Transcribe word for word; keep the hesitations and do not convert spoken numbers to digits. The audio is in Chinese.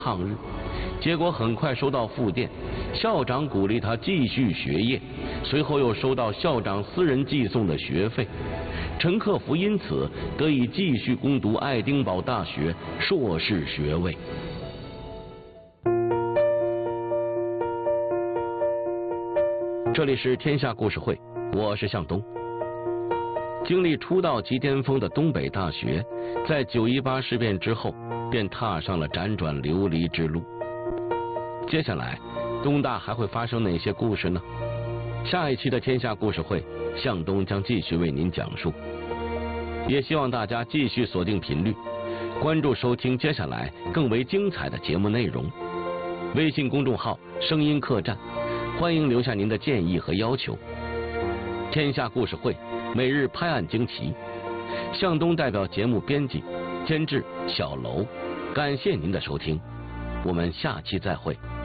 抗日，结果很快收到复电，校长鼓励他继续学业，随后又收到校长私人寄送的学费，陈克夫因此得以继续攻读爱丁堡大学硕士学位。这里是天下故事会，我是向东。经历出道即巅峰的东北大学，在九一八事变之后，便踏上了辗转流离之路。接下来，东大还会发生哪些故事呢？下一期的天下故事会，向东将继续为您讲述。也希望大家继续锁定频率，关注收听接下来更为精彩的节目内容。微信公众号声音客栈，欢迎留下您的建议和要求。天下故事会每日拍案惊奇，向东代表节目编辑监制小楼，感谢您的收听，我们下期再会。